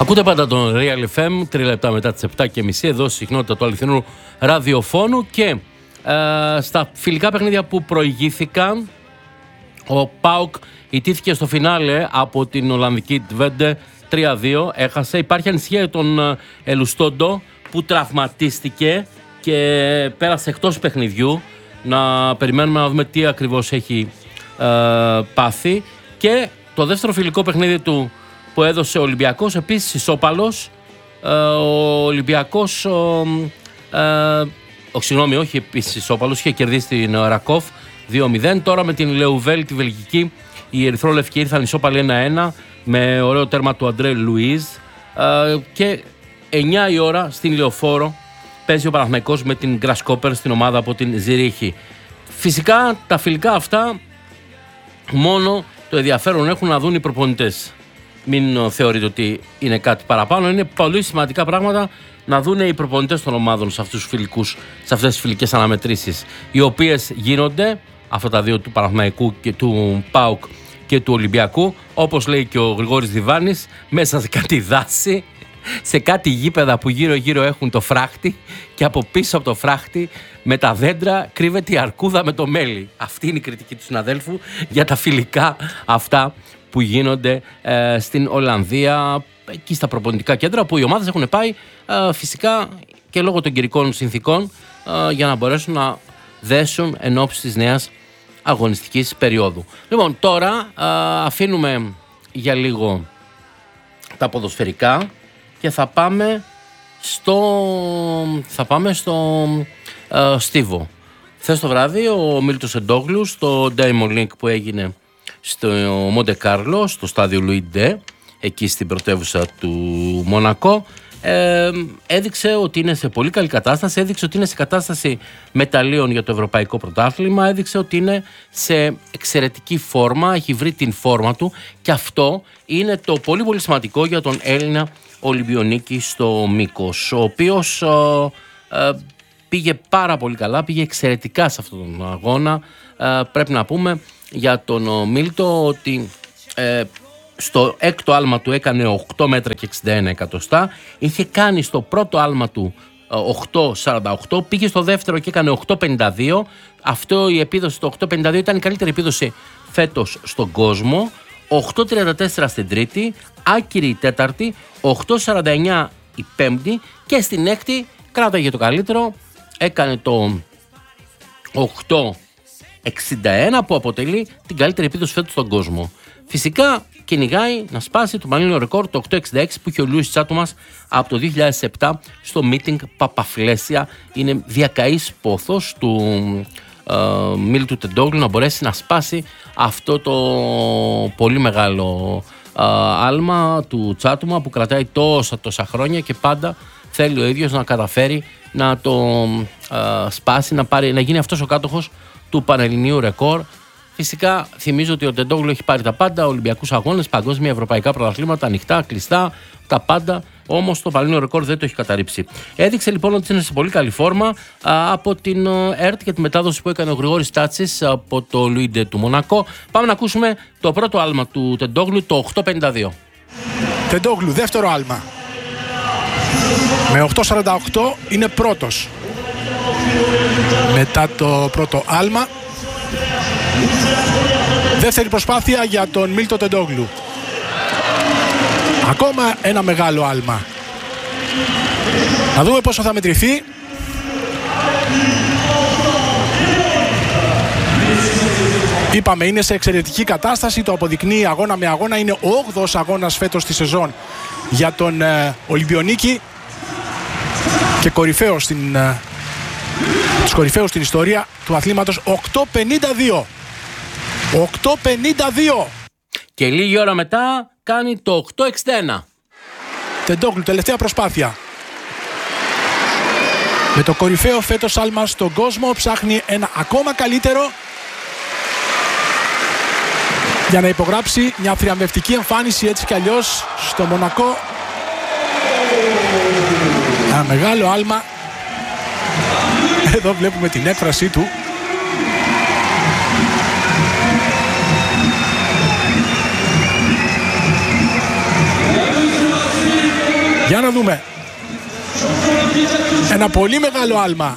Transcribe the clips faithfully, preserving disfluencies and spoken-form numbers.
Ακούτε πάντα τον Real εφ εμ, τρία λεπτά μετά τις επτά και μισή, εδώ στη συχνότητα του αληθινού ραδιοφώνου. Και ε, στα φιλικά παιχνίδια που προηγήθηκαν, ο ΠΑΟΚ ιτήθηκε στο φινάλε από την Ολλανδική Τβέντε τρία δύο, έχασε. Υπάρχει ανησυχία για τον Ελουστόντο που τραυματίστηκε και πέρασε εκτός παιχνιδιού. Να περιμένουμε να δούμε τι ακριβώς έχει ε, πάθει. Και το δεύτερο φιλικό παιχνίδι του που έδωσε ο Ολυμπιακός, επίσης ισόπαλος. Ε, ο Ολυμπιακός, ε, ε, ο, συγγνώμη, όχι επίσης ισόπαλος, είχε κερδίσει την Ρακόφ δύο μηδέν. Τώρα με την Λεουβέλ, τη Βελγική, οι ερυθρόλευκοι ήρθαν ισόπαλοι ένα ένα με ωραίο τέρμα του Αντρέ Λουίζ. Ε, και εννιά η ώρα στην Λεωφόρο παίζει ο Παναθηναϊκός με την Grasshopper στην ομάδα από την Ζηρίχη. Φυσικά τα φιλικά αυτά μόνο το ενδιαφέρον έχουν να δουν οι προπονητές. Μην θεωρείτε ότι είναι κάτι παραπάνω. Είναι πολύ σημαντικά πράγματα να δουν οι προπονητές των ομάδων σε αυτούς τους φιλικούς, σε αυτές τις φιλικές αναμετρήσεις, οι οποίες γίνονται, αυτά τα δύο του Παναθηναϊκού και του ΠΑΟΚ και του Ολυμπιακού, όπως λέει και ο Γρηγόρης Διβάνης, μέσα σε κάτι δάση, σε κάτι γήπεδα που γύρω γύρω έχουν το φράχτη και από πίσω από το φράχτη με τα δέντρα κρύβεται η αρκούδα με το μέλι. Αυτή είναι η κριτική του συναδέλφου για τα φιλικά αυτά που γίνονται ε, στην Ολλανδία, εκεί στα προπονητικά κέντρα που οι ομάδες έχουν πάει ε, φυσικά και λόγω των καιρικών συνθήκων ε, για να μπορέσουν να δέσουν εν ώψη της νέας αγωνιστικής περίοδου. Λοιπόν, τώρα ε, αφήνουμε για λίγο τα ποδοσφαιρικά και θα πάμε στο, θα πάμε στο ε, Στίβο. Χθες το βράδυ ο Μίλτος Εντόγλου στο Diamond League που έγινε στο Μοντε Κάρλο, στο στάδιο Λουίντε, εκεί στην πρωτεύουσα του Μονακό, ε, έδειξε ότι είναι σε πολύ καλή κατάσταση, έδειξε ότι είναι σε κατάσταση μεταλλίων για το Ευρωπαϊκό Πρωτάθλημα, έδειξε ότι είναι σε εξαιρετική φόρμα, έχει βρει την φόρμα του και αυτό είναι το πολύ πολύ σημαντικό για τον Έλληνα Ολυμπιονίκη στο Μήκος, ο οποίος ε, ε, πήγε πάρα πολύ καλά, πήγε εξαιρετικά σε αυτόν τον αγώνα. Ε, πρέπει να πούμε για τον Μίλτο ότι ε, στο έκτο άλμα του έκανε οκτώ μέτρα και εξήντα ένα εκατοστά, είχε κάνει στο πρώτο άλμα του οκτώ σαράντα οκτώ, πήγε στο δεύτερο και έκανε οκτώ πενήντα δύο. Αυτό η επίδοση το οκτώ πενήντα δύο ήταν η καλύτερη επίδοση φέτος στον κόσμο. οκτώ τριάντα τέσσερα στην τρίτη, άκυρη η τέταρτη, οκτώ σαράντα εννιά η πέμπτη και στην έκτη κράταγε το καλύτερο, έκανε το οκτώ εξήντα ένα που αποτελεί την καλύτερη επίδοση φέτος στον κόσμο. Φυσικά κυνηγάει να σπάσει το πανελλήνιο ρεκόρ το οκτώ εξήντα έξι που είχε ο Λούις Τσάτουμας από το δύο χιλιάδες επτά στο meeting Παπαφλέσια. Είναι διακαής πόθος του ε, Μίλτου Τεντόγλου να μπορέσει να σπάσει αυτό το πολύ μεγάλο ε, άλμα του Τσάτουμα που κρατάει τόσα τόσα χρόνια και πάντα θέλει ο ίδιος να καταφέρει να το ε, σπάσει, να, πάρει, να γίνει αυτός ο κάτοχος του πανελληνίου ρεκόρ. Φυσικά θυμίζω ότι ο Τεντόγλου έχει πάρει τα πάντα, Ολυμπιακούς αγώνες, παγκόσμια, ευρωπαϊκά πρωταθλήματα, ανοιχτά, κλειστά, τα πάντα. Όμως το πανελληνίο ρεκόρ δεν το έχει καταρρύψει. Έδειξε λοιπόν ότι είναι σε πολύ καλή φόρμα α, από την ΕΡΤ και τη μετάδοση που έκανε ο Γρηγόρης Τάτσης από το Λουίντε του Μονακό. Πάμε να ακούσουμε το πρώτο άλμα του Τεντόγλου, το οκτώ πενήντα δύο. Τεντόγλου, δεύτερο άλμα. Με οκτώ σαράντα οκτώ είναι πρώτος. Μετά το πρώτο άλμα, δεύτερη προσπάθεια για τον Μίλτο Τεντόγλου. Ακόμα ένα μεγάλο άλμα. Να δούμε πόσο θα μετρηθεί. Είπαμε, είναι σε εξαιρετική κατάσταση, το αποδεικνύει αγώνα με αγώνα. Είναι ο όγδοος αγώνας φέτος στη σεζόν για τον ε, Ολυμπιονίκη και κορυφαίος στην, ε, τους κορυφαίους στην ιστορία του αθλήματος. Οκτώ πενήντα δύο. οκτώ πενήντα δύο. Και λίγη ώρα μετά κάνει το οκτώ εξήντα ένα. Τεντόγλου, τελευταία προσπάθεια. Με το κορυφαίο φέτος άλμα στον κόσμο ψάχνει ένα ακόμα καλύτερο για να υπογράψει μια θριαμβευτική εμφάνιση έτσι κι αλλιώς στο Μονακό. Ένα μεγάλο άλμα. Εδώ βλέπουμε την έκφρασή του. Για να δούμε. Ένα πολύ μεγάλο άλμα.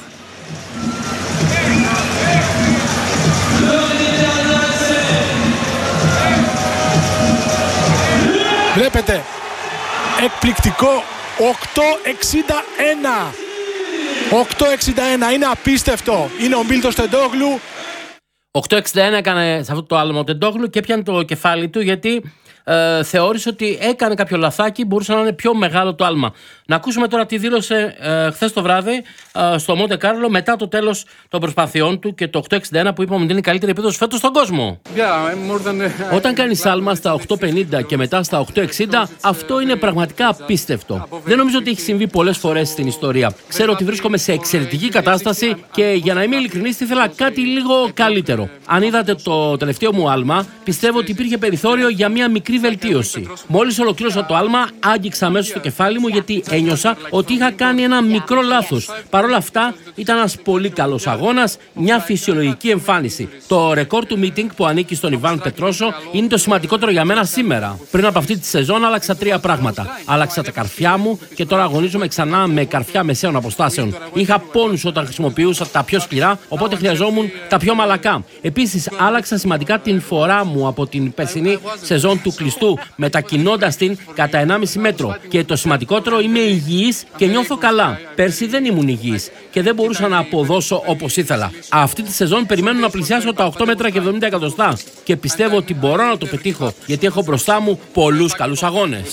Βλέπετε, εκπληκτικό οκτώ εξήντα ένα. οκτώ εξήντα ένα, είναι απίστευτο. Είναι ο Μίλτος Τεντόγλου. οκτώ εξήντα ένα έκανε σε αυτό το άλμα ο Τεντόγλου και έπιανε το κεφάλι του, γιατί ε, θεώρησε ότι έκανε κάποιο λαθάκι, μπορούσε να είναι πιο μεγάλο το άλμα. Να ακούσουμε τώρα τι δήλωσε ε, χθες το βράδυ ε, στο Μοντε Κάρλο μετά το τέλος των προσπαθειών του και το οκτώ εξήντα ένα που είπαμε ότι είναι η καλύτερη επίδοση φέτος στον κόσμο. Yeah, than... Όταν κάνεις άλμα στα οκτώ πενήντα και μετά στα οκτώ εξήντα, αυτό είναι πραγματικά απίστευτο. Δεν νομίζω ότι έχει συμβεί πολλές φορές στην ιστορία. Ξέρω ότι βρίσκομαι σε εξαιρετική κατάσταση και για να είμαι ειλικρινής, ήθελα κάτι λίγο καλύτερο. Αν είδατε το τελευταίο μου άλμα, πιστεύω ότι υπήρχε περιθώριο για μια μικρή βελτίωση. Μόλις ολοκλήρωσα το άλμα, άγγιξα αμέσως το κεφάλι μου γιατί ένιωσα ότι είχα κάνει ένα μικρό λάθος. Παρ' όλα αυτά, ήταν ένας πολύ καλός αγώνας, μια φυσιολογική εμφάνιση. Το ρεκόρ του meeting που ανήκει στον Ιβάν Πετρόσο είναι το σημαντικότερο για μένα σήμερα. Πριν από αυτή τη σεζόν, άλλαξα τρία πράγματα. Άλλαξα τα καρφιά μου και τώρα αγωνίζομαι ξανά με καρφιά μεσαίων αποστάσεων. Είχα πόνους όταν χρησιμοποιούσα τα πιο σκληρά, οπότε χρειαζόμουν τα πιο μαλακά. Επίσης, άλλαξα σημαντικά την φορά μου από την περσινή σεζόν του κλειστού, μετακινώντας την κατά ενάμιση μέτρο. Και το σημαντικότερο, είμαι υγιής και νιώθω καλά. Πέρσι δεν ήμουν υγιής και δεν μπορούσα να αποδώσω όπως ήθελα. Αυτή τη σεζόν περιμένω να πλησιάσω τα οκτώ μέτρα και εβδομήντα εκατοστά και πιστεύω ότι μπορώ να το πετύχω γιατί έχω μπροστά μου πολλούς καλούς αγώνες.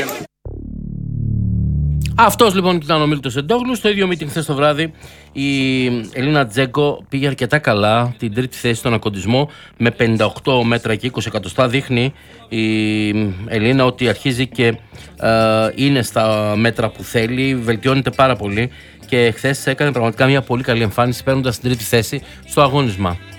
Αυτός λοιπόν ήταν ο Μίλτος Τεντόγλου. Στο ίδιο meeting χθες το βράδυ η Ελίνα Τζέγκο πήγε αρκετά καλά, την τρίτη θέση στον ακοντισμό με πενήντα οκτώ μέτρα και είκοσι εκατοστά. Δείχνει η Ελίνα ότι αρχίζει και ε, είναι στα μέτρα που θέλει, βελτιώνεται πάρα πολύ και χθες έκανε πραγματικά μια πολύ καλή εμφάνιση παίρνοντας την τρίτη θέση στο αγώνισμα.